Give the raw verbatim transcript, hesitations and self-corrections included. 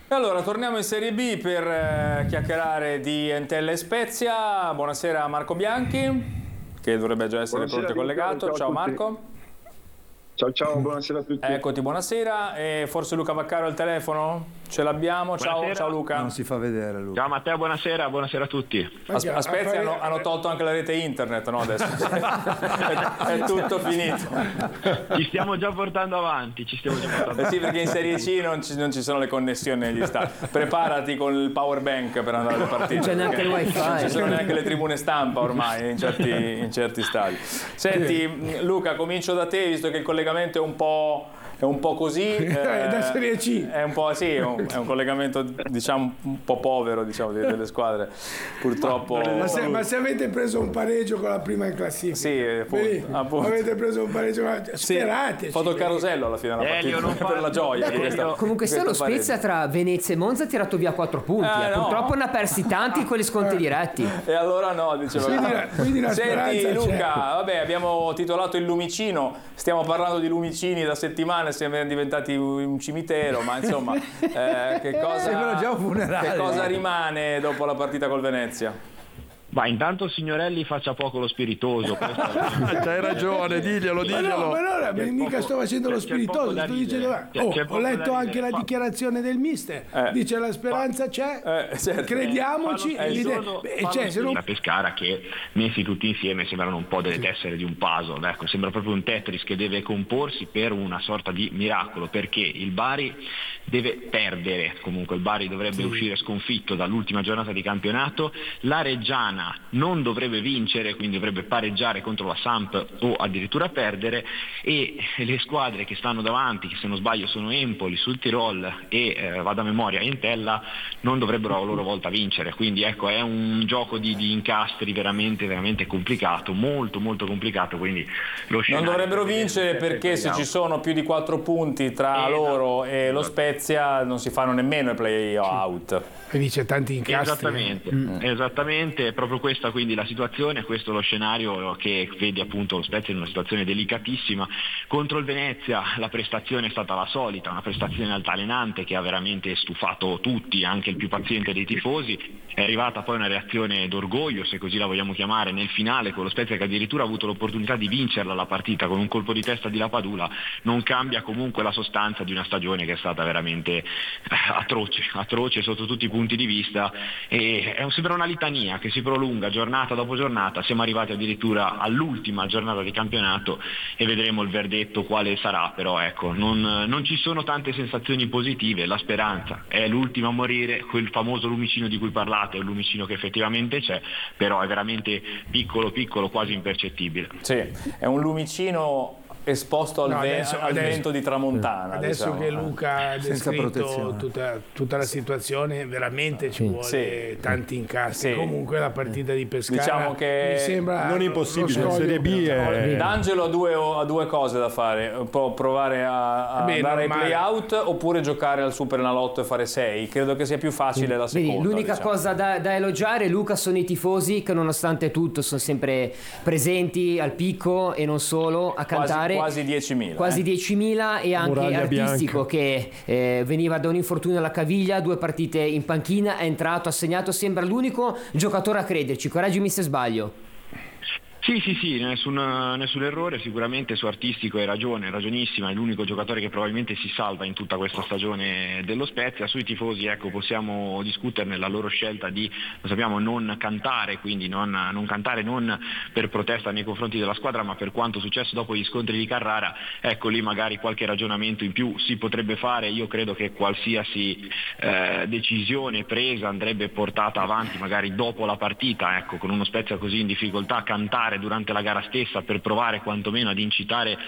E allora torniamo in Serie B per eh, chiacchierare di Entella e Spezia. Buonasera a Marco Bianchi, che dovrebbe già essere Buonasera, pronto e collegato. ciao, Ciao ciao Marco. Ciao ciao, buonasera a tutti. Eccoti, buonasera. E forse Luca Vaccaro al telefono? Ce l'abbiamo. Ciao, ciao Luca. Non si fa vedere Luca. Ciao Matteo, buonasera, buonasera a tutti. A, a Spezia hanno, hanno tolto anche la rete internet, no? Adesso è, è tutto finito. Ci stiamo già portando avanti, ci stiamo già portando Eh avanti. sì, perché in Serie C non ci, non ci sono le connessioni negli stadi. Preparati con il power bank per andare alle partite. Non c'è neanche il wifi. Non ci sono neanche le tribune stampa ormai in certi, in certi stadi. Senti Luca, comincio da te, visto che il collegamento è un po'... È un po' così, eh, da Serie C. È un po' sì, è un, è un collegamento diciamo un po' povero, diciamo, delle squadre. Purtroppo. Ma se, ma se avete preso un pareggio con la prima in classifica, sì, appunto, Vedi? appunto. avete preso un pareggio con la... Sperate. Sì, fotocarosello alla fine della Elio, partita non per la fa- gioia. Beh, di questa, Comunque di sia lo questo Spezia tra Venezia e Monza ha tirato via quattro punti. Eh, eh. no. Purtroppo ne ha persi tanti con gli sconti diretti. E allora no, diceva. Quindi la- quindi la Senti speranza Luca, c'è. vabbè, abbiamo titolato il Lumicino, stiamo parlando di Lumicini da settimane, siamo diventati un cimitero, ma insomma, eh, che cosa, Sembra già un funerale. che cosa rimane dopo la partita col Venezia? Ma intanto Signorelli faccia poco lo spiritoso. questo è- C'hai ragione, diglielo, Ma no, diglielo. ma allora C'è mica poco- sto facendo lo c'è- c'è poco spiritoso, da sto ridere. dicendo C'è- oh, c'è ho poco da letto anche ridere. la dichiarazione del mister, Eh. dice la speranza c'è, Eh, certo. crediamoci, Fallo e l'idea- spiritoso, beh, fallo cioè, se non... spiritoso. La Pescara che messi tutti insieme sembrano un po' delle tessere di un puzzle, ecco, sembra proprio un Tetris che deve comporsi per una sorta di miracolo, perché il Bari deve perdere, comunque il Bari dovrebbe uscire sconfitto dall'ultima giornata di campionato, la Reggiana non dovrebbe vincere, quindi dovrebbe pareggiare contro la Samp o addirittura perdere, e le squadre che stanno davanti, che se non sbaglio sono Empoli sul Tirol e eh, vado a memoria Entella, non dovrebbero a loro volta vincere, quindi ecco è un gioco di, di incastri veramente veramente complicato, molto molto complicato, quindi lo Non scenario dovrebbero prevede vincere sempre perché se playout. ci sono più di quattro punti tra Esatto. loro e lo Esatto. Spezia non si fanno nemmeno i play-out. Quindi c'è tanti incastri. Esattamente, esattamente, è proprio questa quindi la situazione, questo è lo scenario che vede appunto lo Spezia in una situazione delicatissima. Contro il Venezia la prestazione è stata la solita, una prestazione altalenante che ha veramente stufato tutti, anche il più paziente dei tifosi. È arrivata poi una reazione d'orgoglio, se così la vogliamo chiamare, nel finale con lo Spezia che addirittura ha avuto l'opportunità di vincerla la partita con un colpo di testa di Lapadula. Non cambia comunque la sostanza di una stagione che è stata veramente eh, atroce, atroce sotto tutti i punti di vista, e è, sembra una litania che si prolunga giornata dopo giornata. Siamo arrivati addirittura all'ultima giornata di campionato e vedremo il verdetto quale sarà, però ecco non, non ci sono tante sensazioni positive. La speranza è l'ultima a morire, quel famoso lumicino di cui parlate è un lumicino che effettivamente c'è, però è veramente piccolo piccolo, quasi impercettibile. Sì, è un lumicino esposto al, No, ve- adesso- al adesso- vento di tramontana. Adesso diciamo. che Luca ha Senza descritto protezione. tutta, tutta la situazione, veramente ci vuole Sì. tanti incastri. Sì. Comunque la partita di Pescara Diciamo che mi sembra non lo impossibile, in scoglio Serie B per- è- D'Angelo ha due, ha due cose da fare: può provare a, a Beh, andare ai normale. play-out oppure giocare al Superenalotto e fare sei. Credo che sia più facile la Vedi, seconda. l'unica diciamo. cosa da, da elogiare, Luca, sono i tifosi che nonostante tutto sono sempre presenti al picco e non solo a Quasi- cantare. quasi diecimila, Quasi eh. diecimila, e anche Muraglia Artistico bianca. che eh, veniva da un infortunio alla caviglia, due partite in panchina, è entrato, ha segnato, sembra l'unico giocatore a crederci. Correggimi se sbaglio. Sì, sì, sì, nessun, nessun errore, sicuramente su Artistico hai ragione, ragionissima, è l'unico giocatore che probabilmente si salva in tutta questa stagione dello Spezia. Sui tifosi, ecco, possiamo discuterne la loro scelta di, lo sappiamo, non cantare, quindi non, non cantare non per protesta nei confronti della squadra, ma per quanto successo dopo gli scontri di Carrara. Ecco, lì magari qualche ragionamento in più si potrebbe fare. Io credo che qualsiasi eh, decisione presa andrebbe portata avanti magari dopo la partita, ecco, con uno Spezia così in difficoltà, cantare durante la gara stessa per provare quantomeno ad incitare